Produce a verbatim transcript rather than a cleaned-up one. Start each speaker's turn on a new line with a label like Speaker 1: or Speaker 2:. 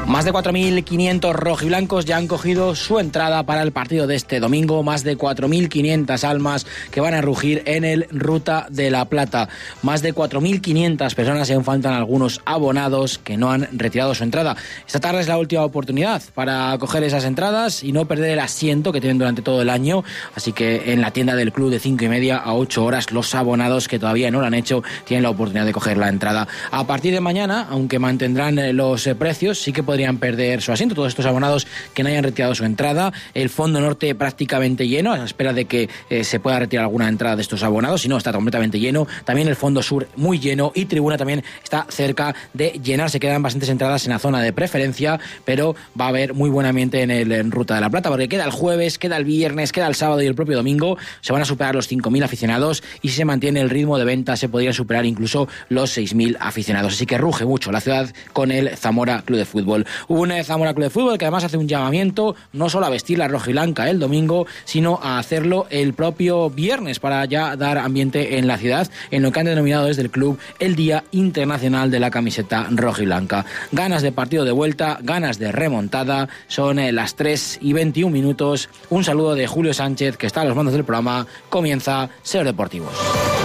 Speaker 1: Más de cuatro mil quinientos rojiblancos ya han cogido su entrada para el partido de este domingo. Más de cuatro mil quinientas almas que van a rugir en el Ruta de la Plata. Más de cuatro mil quinientas personas, y aún faltan algunos abonados que no han retirado su entrada. Esta tarde es la última oportunidad para coger esas entradas y no perder el asiento que tienen durante todo el año. Así que en la tienda del club de cinco y media a ocho horas, los abonados que todavía no lo han hecho tienen la oportunidad de coger la entrada. A partir de mañana, aunque mantendrán los precios, sí que podrían perder su asiento todos estos abonados que no hayan retirado su entrada. El fondo norte prácticamente lleno, a la espera de que eh, se pueda retirar alguna entrada de estos abonados, si no está completamente lleno. También el fondo sur muy lleno, y tribuna también está cerca de llenar. Se quedan bastantes entradas en la zona de preferencia, pero va a haber muy buen ambiente en el en Ruta de la Plata, porque queda el jueves, queda el viernes, queda el sábado y el propio domingo. Se van a superar los cinco mil aficionados, y si se mantiene el ritmo de venta se podrían superar incluso los seis mil aficionados. Así que ruge mucho la ciudad con el Zamora Club de Fútbol. Un Zamora Club de Fútbol que además hace un llamamiento no solo a vestir la rojiblanca el domingo, sino a hacerlo el propio viernes, para ya dar ambiente en la ciudad, en lo que han denominado desde el club el Día Internacional de la Camiseta Rojiblanca. Ganas de partido de vuelta, ganas de remontada. Son eh, las tres y veintiún minutos. Un saludo de Julio Sánchez, que está a los mandos del programa. Comienza Ser Deportivos.